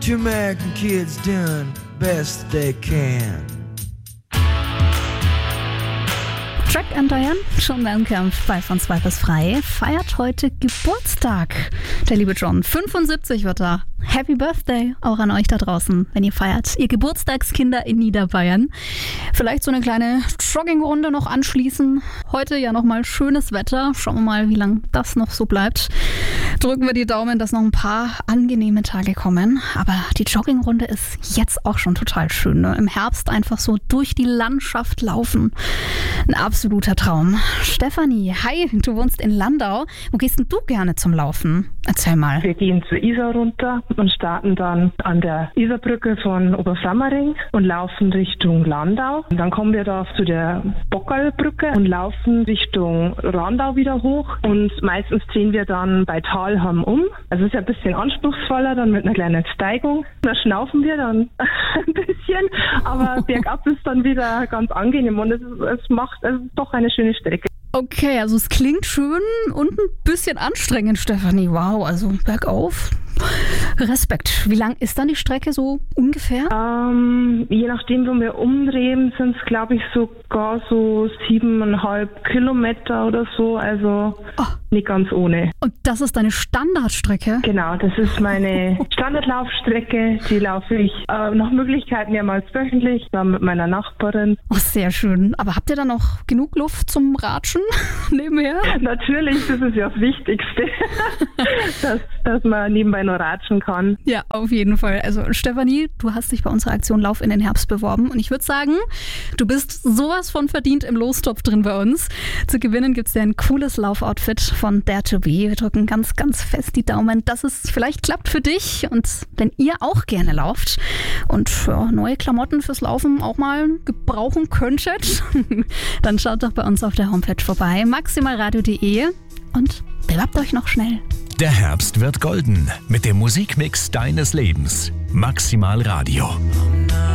Two American kids doing best they can. Track and Diane, John Mellencamp bei Von 2 bis frei, feiert heute Geburtstag. Der liebe John, 75 wird er. Happy Birthday auch an euch da draußen, wenn ihr feiert. Ihr Geburtstagskinder in Niederbayern. Vielleicht so eine kleine Joggingrunde noch anschließen. Heute ja nochmal schönes Wetter. Schauen wir mal, wie lange das noch so bleibt. Drücken wir die Daumen, dass noch ein paar angenehme Tage kommen. Aber die Joggingrunde ist jetzt auch schon total schön. Ne? Im Herbst einfach so durch die Landschaft laufen. Ein absoluter Traum. Stefanie, hi, du wohnst in Landau. Wo gehst denn du gerne zum Laufen? Erzähl mal. Wir gehen zur Isar runter und starten dann an der Isarbrücke von Oberframmering und laufen Richtung Landau. Und dann kommen wir da zu der Bockerlbrücke und laufen Richtung Randau wieder hoch. Und meistens drehen wir dann bei Talham um. Also es ist ja ein bisschen anspruchsvoller, dann mit einer kleinen Steigung. Da schnaufen wir dann ein bisschen, aber bergab ist dann wieder ganz angenehm und es ist doch eine schöne Strecke. Okay, also es klingt schön und ein bisschen anstrengend, Stefanie. Wow, also bergauf. Respekt. Wie lang ist dann die Strecke so ungefähr? Je nachdem, wo wir umdrehen, sind es, glaube ich, sogar so 7,5 Kilometer oder so. Also nicht ganz ohne. Und das ist deine Standardstrecke? Genau, das ist meine Standardlaufstrecke. Die laufe ich nach Möglichkeit mehrmals wöchentlich, dann mit meiner Nachbarin. Oh, sehr schön. Aber habt ihr dann noch genug Luft zum Ratschen nebenher? Natürlich, das ist ja das Wichtigste, dass man nebenbei noch ratschen kann. Ja, auf jeden Fall. Also Stefanie, du hast dich bei unserer Aktion Lauf in den Herbst beworben und ich würde sagen, du bist sowas von verdient im Lostopf drin bei uns. Zu gewinnen gibt es ja ein cooles Laufoutfit von Dare to Be. Wir drücken ganz, ganz fest die Daumen, dass es vielleicht klappt für dich und wenn ihr auch gerne lauft und neue Klamotten fürs Laufen auch mal gebrauchen könntet, dann schaut doch bei uns auf der Homepage vorbei, maximalradio.de und bewerbt euch noch schnell. Der Herbst wird golden mit dem Musikmix deines Lebens. Maximal Radio.